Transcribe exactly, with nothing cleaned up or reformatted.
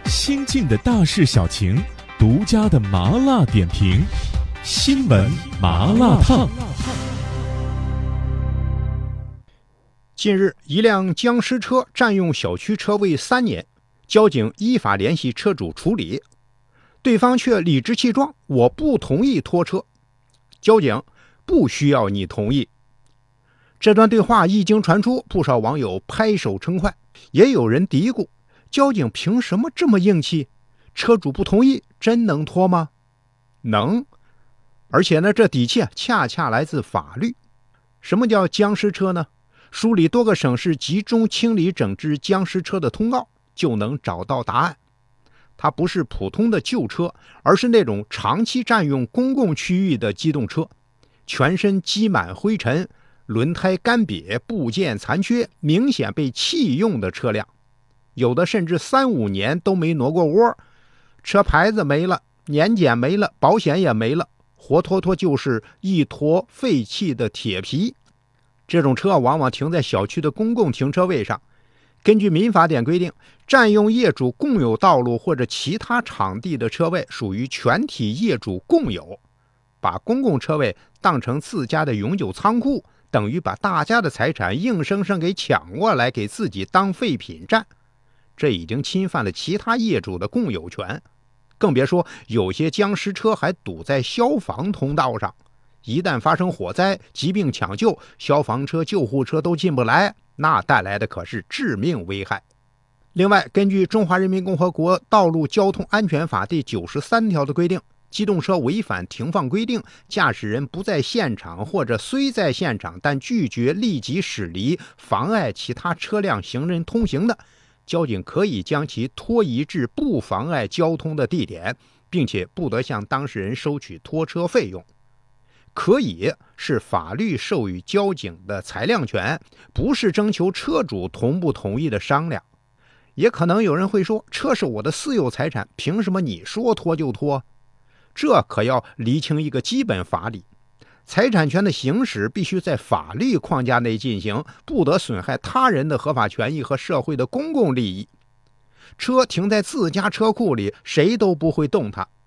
新进的大事小情，独家的麻辣点评，新闻麻辣烫。 近日，一辆僵尸车占用小区车位三年，交警依法联系车主处理，对方却理直气壮，我不同意拖车。交警不需要你同意。这段对话一经传出，不少网友拍手称快，也有人嘀咕，交警凭什么这么硬气？车主不同意，真能拖吗？能，而且呢，这底气恰恰来自法律。什么叫僵尸车呢？梳理多个省市集中清理整治僵尸车的通告，就能找到答案。它不是普通的旧车，而是那种长期占用公共区域的机动车，全身积满灰尘，轮胎干瘪，部件残缺，明显被弃用的车辆，有的甚至三五年都没挪过窝，车牌子没了，年检没了，保险也没了，活脱脱就是一坨废弃的铁皮。这种车往往停在小区的公共停车位上，根据民法典规定，占用业主共有道路或者其他场地的车位属于全体业主共有，把公共车位当成自家的永久仓库，等于把大家的财产硬生生给抢过来，给自己当废品占，这已经侵犯了其他业主的共有权。更别说有些僵尸车还堵在消防通道上，一旦发生火灾、疾病抢救，消防车、救护车都进不来，那带来的可是致命危害。另外，根据《中华人民共和国道路交通安全法》第九十三条的规定，机动车违反停放规定，驾驶人不在现场或者虽在现场但拒绝立即驶离，妨碍其他车辆行人通行的，交警可以将其拖移至不妨碍交通的地点，并且不得向当事人收取拖车费用。可以是法律授予交警的裁量权，不是征求车主同不同意的商量。也可能有人会说，车是我的私有财产，凭什么你说拖就拖？这可要厘清一个基本法理，财产权的行使必须在法律框架内进行，不得损害他人的合法权益和社会的公共利益。车停在自家车库里，谁都不会动它，